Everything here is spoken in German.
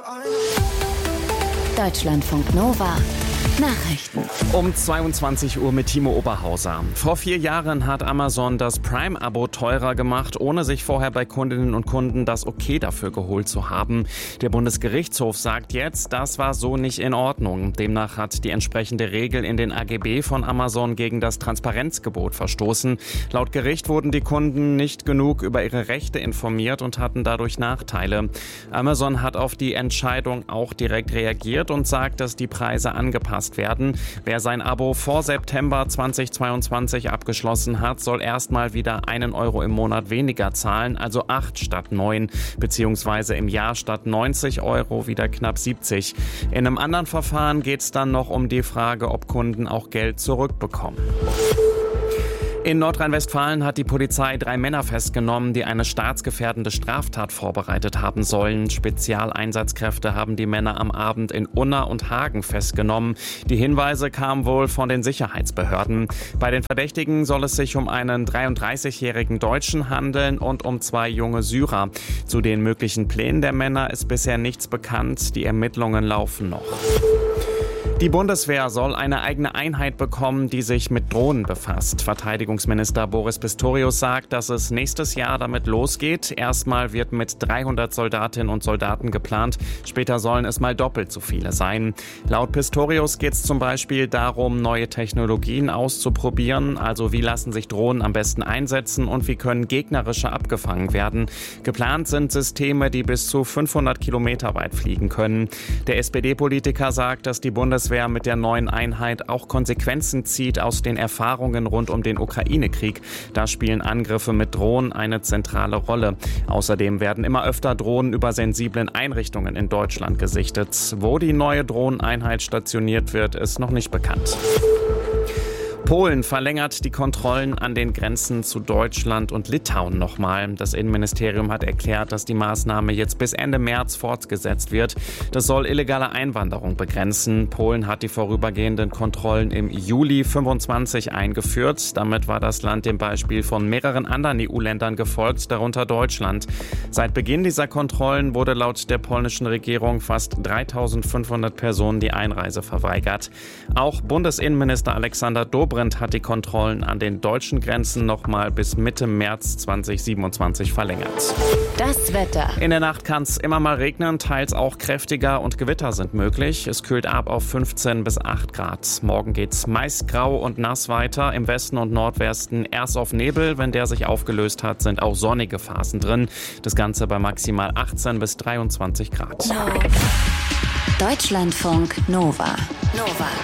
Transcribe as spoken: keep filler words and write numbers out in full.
Deutschlandfunk Nova Nachrichten. Um zweiundzwanzig Uhr mit Timo Oberhauser. Vor vier Jahren hat Amazon das Prime-Abo teurer gemacht, ohne sich vorher bei Kundinnen und Kunden das Okay dafür geholt zu haben. Der Bundesgerichtshof sagt jetzt, das war so nicht in Ordnung. Demnach hat die entsprechende Regel in den A G B von Amazon gegen das Transparenzgebot verstoßen. Laut Gericht wurden die Kunden nicht genug über ihre Rechte informiert und hatten dadurch Nachteile. Amazon hat auf die Entscheidung auch direkt reagiert und sagt, dass die Preise angepasst werden. Wer sein Abo vor September zweitausendzweiundzwanzig abgeschlossen hat, soll erstmal wieder einen Euro im Monat weniger zahlen, also acht statt neun, beziehungsweise im Jahr statt neunzig Euro wieder knapp siebzig. In einem anderen Verfahren geht es dann noch um die Frage, ob Kunden auch Geld zurückbekommen. In Nordrhein-Westfalen hat die Polizei drei Männer festgenommen, die eine staatsgefährdende Straftat vorbereitet haben sollen. Spezialeinsatzkräfte haben die Männer am Abend in Unna und Hagen festgenommen. Die Hinweise kamen wohl von den Sicherheitsbehörden. Bei den Verdächtigen soll es sich um einen dreiunddreißigjährigen Deutschen handeln und um zwei junge Syrer. Zu den möglichen Plänen der Männer ist bisher nichts bekannt. Die Ermittlungen laufen noch. Die Bundeswehr soll eine eigene Einheit bekommen, die sich mit Drohnen befasst. Verteidigungsminister Boris Pistorius sagt, dass es nächstes Jahr damit losgeht. Erstmal wird mit dreihundert Soldatinnen und Soldaten geplant. Später sollen es mal doppelt so viele sein. Laut Pistorius geht es zum Beispiel darum, neue Technologien auszuprobieren. Also wie lassen sich Drohnen am besten einsetzen und wie können gegnerische abgefangen werden. Geplant sind Systeme, die bis zu fünfhundert Kilometer weit fliegen können. Der S P D-Politiker sagt, dass die Bundeswehr mit der neuen Einheit auch Konsequenzen zieht aus den Erfahrungen rund um den Ukraine-Krieg. Da spielen Angriffe mit Drohnen eine zentrale Rolle. Außerdem werden immer öfter Drohnen über sensiblen Einrichtungen in Deutschland gesichtet. Wo die neue Drohneneinheit stationiert wird, ist noch nicht bekannt. Polen verlängert die Kontrollen an den Grenzen zu Deutschland und Litauen nochmal. Das Innenministerium hat erklärt, dass die Maßnahme jetzt bis Ende März fortgesetzt wird. Das soll illegale Einwanderung begrenzen. Polen hat die vorübergehenden Kontrollen im Juli fünfundzwanzig eingeführt. Damit war das Land dem Beispiel von mehreren anderen E U-Ländern gefolgt, darunter Deutschland. Seit Beginn dieser Kontrollen wurde laut der polnischen Regierung fast dreitausendfünfhundert Personen die Einreise verweigert. Auch Bundesinnenminister Alexander Dobrindt hat die Kontrollen an den deutschen Grenzen nochmal bis Mitte März zweitausendsiebenundzwanzig verlängert. Das Wetter. In der Nacht kann es immer mal regnen, teils auch kräftiger und Gewitter sind möglich. Es kühlt ab auf fünfzehn bis acht Grad. Morgen geht's meist grau und nass weiter. Im Westen und Nordwesten erst auf Nebel. Wenn der sich aufgelöst hat, sind auch sonnige Phasen drin. Das Ganze bei maximal achtzehn bis dreiundzwanzig Grad. Deutschlandfunk Nova. Nova.